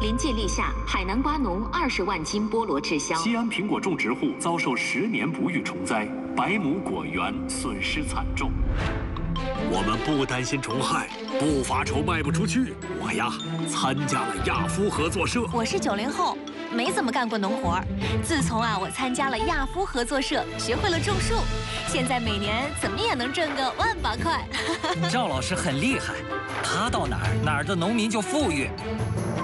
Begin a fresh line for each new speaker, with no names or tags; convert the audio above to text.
临界立夏，海南瓜农20万斤菠萝滞销。
西安苹果种植户遭受10年不遇虫灾，百亩果园损失惨重。
我们不担心虫害，不发愁卖不出去。我呀，参加了亚夫合作社。
我是90后，没怎么干过农活。自从我参加了亚夫合作社，学会了种树，现在每年怎么也能挣个1万8块。
赵老师很厉害，他到哪儿的农民就富裕。